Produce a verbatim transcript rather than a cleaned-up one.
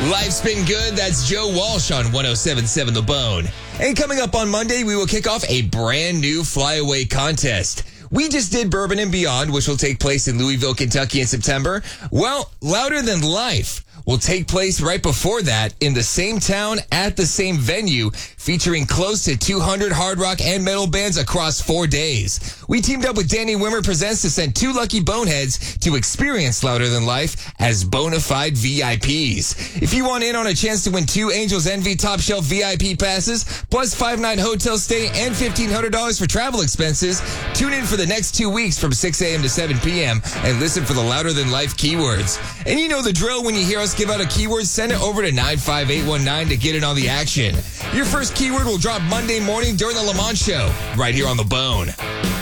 Life's been good. That's Joe Walsh on one oh seven point seven The Bone. And coming up on Monday, we will kick off a brand new flyaway contest. We just did Bourbon and Beyond, which will take place in Louisville, Kentucky in September. Well, Louder Than Life will take place right before that in the same town at the same venue, featuring close to two hundred hard rock and metal bands across four days. We teamed up with Danny Wimmer Presents to send two lucky boneheads to experience Louder Than Life as bona fide V I Ps. If you want in on a chance to win two Angels Envy Top Shelf V I P passes, plus five-night hotel stay and fifteen hundred dollars for travel expenses, tune in for the next two weeks from six a.m. to seven p.m. and listen for the Louder Than Life keywords. And you know the drill. When you hear us give out a keyword, send it over to nine five eight one nine to get in on the action. Your first keyword will drop Monday morning during the Le Mans show, right here on The Bone.